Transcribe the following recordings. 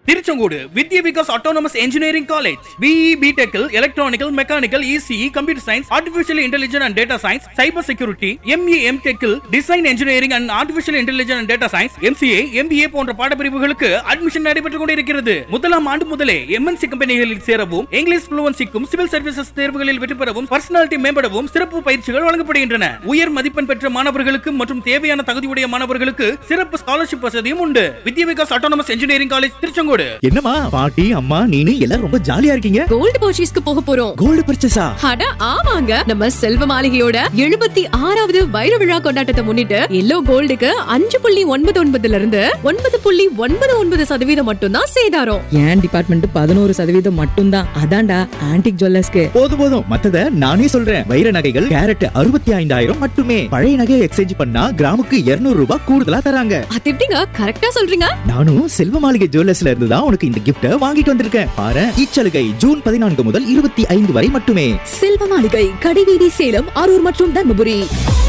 Tiruchengode Vidya Vikas autonomous engineering college. BE BTech electronical, mechanical, ECE, computer science, artificial intelligence and data science, cyber security, ME MTech design engineering and artificial intelligence and data science, MCA MBA போன்ற பாடப்பிரிவுகளுக்கு admission நடைபெற்றுக் கொண்டிருக்கிறது. முதலாம் ஆண்டு முதலே MNC கம்பெனிகளில் சேரவும், English ஃப்ளூவன்சிக்கும், civil services தேர்வுகளில் வெற்றி பெறவும், பர்சனாலிட்டி மேம்படவும் சிறப்பு பயிற்சிகள் வழங்கப்படுகின்றன. உயர் மதிப்பெண் பெற்ற மாணவர்களுக்கு மற்றும் தேவையான தகுதியுடைய மாணவர்களுக்கு சிறப்பு ஸ்காலர்ஷிப் வசதியும் உண்டு. வித்யா Vikas autonomous engineering college, Tiruchengode. என்னம்மா பாட்டி, அம்மா, நீனு எல்லாரும் ரொம்ப ஜாலியா இருக்கீங்க. கோல்ட் பர்ச்சேஸ்க்கு போக போறோம். கோல்ட் பர்ச்சேஸா? அட ஆமாங்க, நம்ம செல்வ மாளிகையோட 76வது வைர விழா கொண்டாட்டத்தை முன்னிட்டு எல்லோ கோல்டுக்கு 5.99 இருந்து 9.99% மட்டும் தான் சேதாரம். ஏன் டிபார்ட்மெண்ட் 11% மட்டும் தான். அதான்டா ஆன்டிக் ஜுவல்லர்ஸ்க்கு. போதும் மத்தத நானே சொல்றேன். வைர நகைகள் கேரட் 65,000 மட்டுமே. பழைய நகையை எக்ஸ்சேஞ்ச் பண்ணா கிராமுக்கு 200 ரூபாய் கூடுதலா தராங்க. அது எப்படிங்க கரெக்ட்டா சொல்றீங்க? நானும் செல்வ மாளிகை ஜுவல்லர்ஸ்ல இருந்து தான் உனக்கு இந்த கிஃப்ட வாங்கிட்டு வந்திருக்கேன். பாரு, இச்சலுகை ஜூன் 14 முதல் 25 வரை மட்டுமே. செல்வ மாளிகை, கடைவீதி, சேலம், அரூர் மற்றும் தர்மபுரி.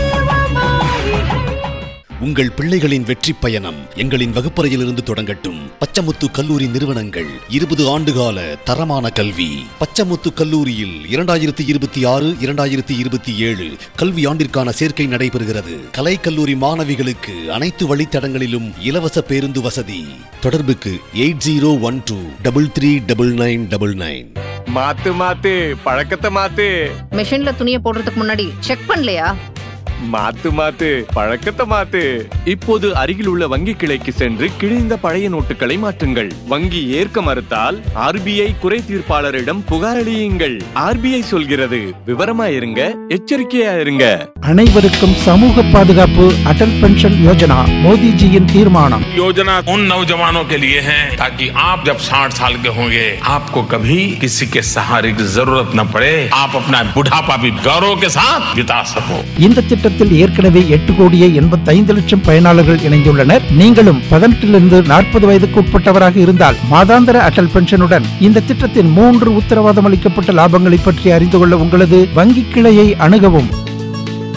உங்கள் பிள்ளைகளின் வெற்றி பயணம் எங்களின் வகுப்பறையிலிருந்து தொடங்கட்டும். பச்சமுத்து கல்லூரி நிறுவனங்கள் 20 ஆண்டுகால தரமான கல்வி. பச்சமுத்து கல்லூரியில் 2026-2027 கல்வி ஆண்டிற்கான சேர்க்கை நடைபெறுகிறது. கலை கல்லூரி மாணவிகளுக்கு அனைத்து வழித்தடங்களிலும் இலவச பேருந்து வசதி. தொடர்புக்கு 8012339999. மாத்து மாத்து பழக்கத்தை மாத்து. மெஷின்ல துணியை போடுறதுக்கு முன்னாடி செக் பண்ணலையா? மாத்து மாத்து பழக்கத்தை மாத்து. இப்போது அருகில் உள்ள வங்கி கிளைக்கு சென்று கிழிந்த பழைய நோட்டுகளை மாற்றுங்கள். வங்கி ஏற்க மறுத்தால் RBI குறை தீர்ப்பாளரிடம் புகார் அளியுங்கள். RBI சொல்கிறது, விவரமா இருங்க, எச்சரிக்கையா இருங்க. அனைவருக்கும் சமூக பாதுகாப்பு अटल पेंशन योजना மோடிஜியின் தீர்மானம். योजना उन नौजवानों के लिए है ताकि आप जब 60 साल के होंगे आपको कभी किसी के सहारे की जरूरत न पड़े. आप अपना बुढ़ापा भी गौरव के साथ बिता सको. இந்த திட்டத்தில் ஏற்கனவே 8,85,00,000 பயனாளர்கள் இணைந்துள்ளனர். நீங்களும் 18 40 வயதுக்கு உட்பட்டவராக இருந்தால் மாதாந்திர அட்டல் பென்ஷனுடன் இந்த திட்டத்தின் 3 உத்தரவாதம் அளிக்கப்பட்ட லாபங்களை பற்றி அறிந்து கொள்ள உங்களது வங்கி கிளையை அணுகவும்.